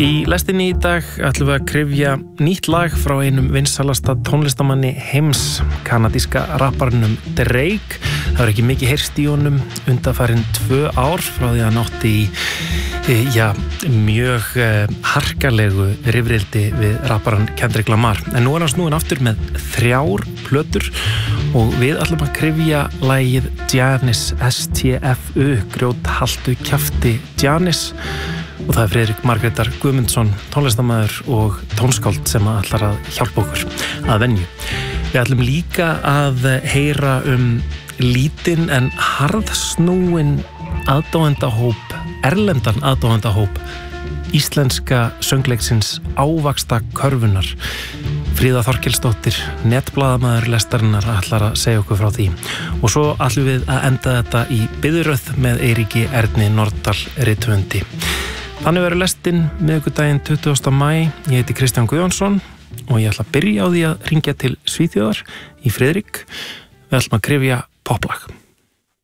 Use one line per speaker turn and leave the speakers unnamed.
Í lestinni í dag ætlum við að kryfja nýtt lag frá einum vinsalasta tónlistamanni heims, kanadíska rapparnum Drake. Það var ekki mikið heyrst í honum undanfarin 2 ár frá því að hann átti í mjög harkalegu rifrildi við rapparan Kendrick Lamar. En nú er hann snúinn aftur með 3 plötur og við ætlum að kryfja lagið Giannis, STFU, grjóthaltu kjafti Giannis. Og það er Friðrik Margrétar Guðmundsson, tónlistarmaður og tónskáld sem ætlar að hjálpa okkur að venju. Við ætlum líka að heyra lítinn en harðsnúinn aðdáendahóp, erlendan aðdáendahóp íslenska söngleiksins Ávaxta körfunnar. Fríða Þorkelsdóttir, netblaðamaður lestarinnar, ætlar að segja okkur frá því. Og svo ætlum við að enda þetta í biðröð með Eiríki Erni Nordal rithöfundi. Þannig verður lestin miðvikudaginn 20. maí. Ég heiti Kristján Guðjónsson og ég ætla að byrja á því að hringja til Svíþjóðar í Friðrik. Við ætlum að kryfja poplag.